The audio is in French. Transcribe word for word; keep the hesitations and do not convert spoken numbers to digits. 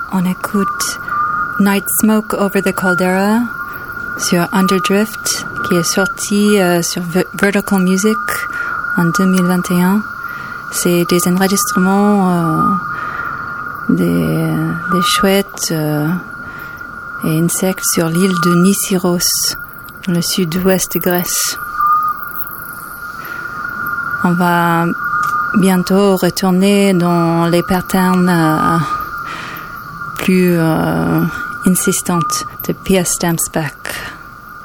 On écoute Night Smoke Over the Caldera sur Underdrift, qui est sorti euh, sur v- Vertical Music en deux mille vingt et un. C'est des enregistrements euh, des, des chouettes euh, et insectes sur l'île de Nisyros, dans le sud-ouest de Grèce. On va bientôt retourner dans les patterns euh, plus euh, insistantes de Pia Stampsback.